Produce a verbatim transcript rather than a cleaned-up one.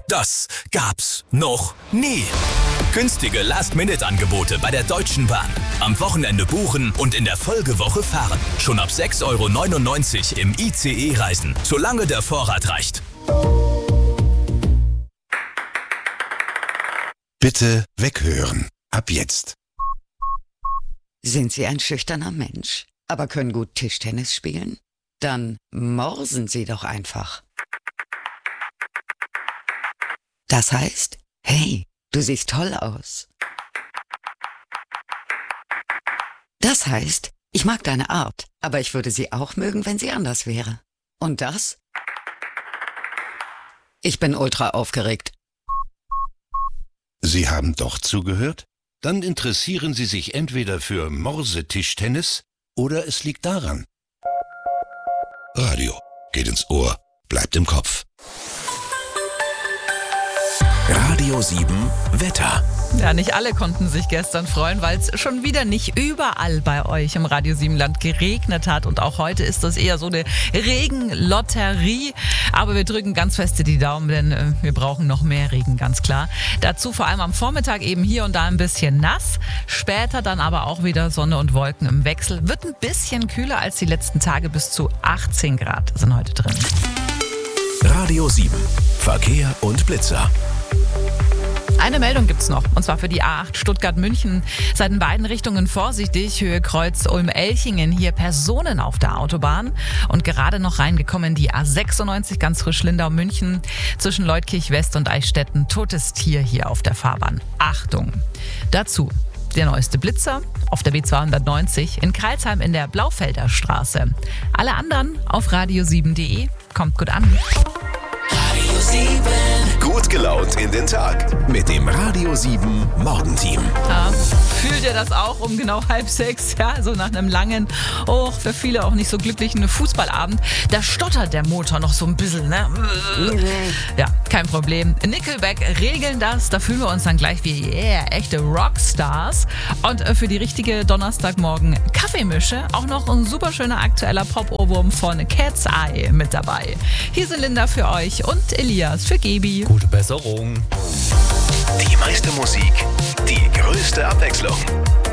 Das gab's noch nie. Günstige Last-Minute-Angebote bei der Deutschen Bahn. Am Wochenende buchen und in der Folgewoche fahren. Schon ab sechs Euro neunundneunzig im I C E reisen, solange der Vorrat reicht. Bitte weghören. Ab jetzt. Sind Sie ein schüchterner Mensch, aber können gut Tischtennis spielen? Dann morsen Sie doch einfach. Das heißt, hey, du siehst toll aus. Das heißt, ich mag deine Art, aber ich würde sie auch mögen, wenn sie anders wäre. Und das? Ich bin ultra aufgeregt. Sie haben doch zugehört? Dann interessieren Sie sich entweder für Morsetischtennis oder es liegt daran. Radio geht ins Ohr, bleibt im Kopf. Radio sieben Wetter. Ja, nicht alle konnten sich gestern freuen, weil es schon wieder nicht überall bei euch im Radio sieben Land geregnet hat. Und auch heute ist das eher so eine Regenlotterie. Aber wir drücken ganz feste die Daumen, denn äh, wir brauchen noch mehr Regen, ganz klar. Dazu vor allem am Vormittag eben hier und da ein bisschen nass. Später dann aber auch wieder Sonne und Wolken im Wechsel. Wird ein bisschen kühler als die letzten Tage, bis zu achtzehn Grad sind heute drin. Radio sieben. Verkehr und Blitzer. Eine Meldung gibt's noch, und zwar für die A acht Stuttgart-München. Seit in beiden Richtungen vorsichtig, Höhe Kreuz Ulm-Elchingen, hier Personen auf der Autobahn. Und gerade noch reingekommen die A sechsundneunzig, ganz frisch Lindau-München, zwischen Leutkirch West und Eichstätten. Totes Tier hier auf der Fahrbahn. Achtung! Dazu der neueste Blitzer auf der B zweihundertneunzig in Crailsheim in der Blaufelder Straße. Alle anderen auf radio sieben punkt de. Kommt gut an. Radio sieben. Gut gelaunt in den Tag mit dem Radio sieben Morgenteam. Ja, fühlt ihr das auch um genau halb sechs? Ja, so nach einem langen, oh, für viele auch nicht so glücklichen Fußballabend. Da stottert der Motor noch so ein bisschen, ne? Ja, kein Problem. Nickelback regeln das. Da fühlen wir uns dann gleich wie, yeah, echte Rockstars. Und für die richtige Donnerstagmorgen Kaffeemische auch noch ein super schöner aktueller Pop-Ohrwurm von Cat's Eye mit dabei. Hier sind Linda für euch und Elias für Gebi. Gute Besserung. Die meiste Musik, die größte Abwechslung.